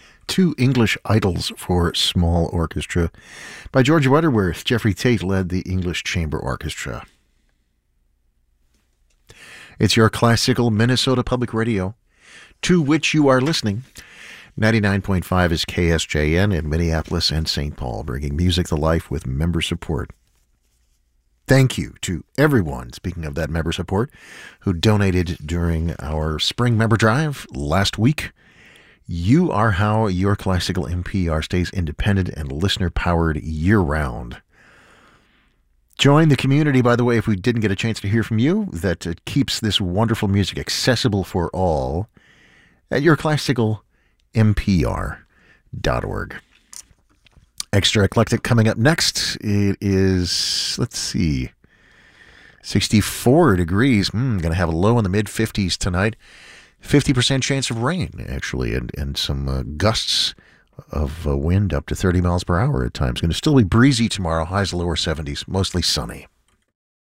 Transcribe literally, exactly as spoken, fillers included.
Two English Idols for Small Orchestra by George Butterworth. Jeffrey Tate led the English Chamber Orchestra. It's your classical Minnesota Public Radio, to which you are listening. ninety-nine point five is K S J N in Minneapolis and Saint Paul, bringing music to life with member support. Thank you to everyone, speaking of that member support, who donated during our spring member drive last week. You are how your classical N P R stays independent and listener-powered year-round. Join the community, by the way, if we didn't get a chance to hear from you, that uh, keeps this wonderful music accessible for all at your classical N P R dot org. Extra Eclectic coming up next. It is, let's see, sixty-four degrees. Mm, going to have a low in the mid-fifties tonight. fifty percent chance of rain, actually, and, and some uh, gusts of uh, wind up to thirty miles per hour at times. Going to still be breezy tomorrow, highs lower seventies, mostly sunny.